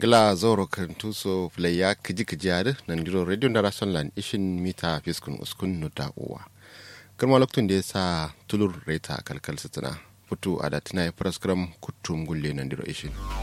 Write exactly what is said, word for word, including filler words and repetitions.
gla zoro kantuso playa kiji kijare nandiro radio ndara sonlan ishin mita fiskun uskun nuta uwa kalma loktun da sa tulur reta kalkal sitana futu adatina praskram kutum gulle nandiro ishin